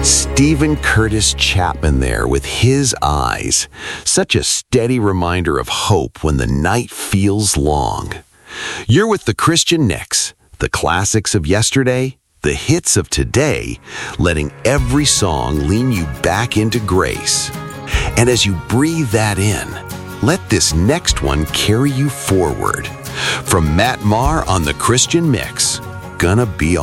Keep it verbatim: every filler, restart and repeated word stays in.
Stephen Curtis Chapman there with his eyes. Such a steady reminder of hope when the night feels long. You're with the Christian Nicks, the classics of yesterday, the hits of today, letting every song lean you back into grace. And as you breathe that in, let this next one carry you forward. From Matt Maher on the Christian Mix, Gonna Be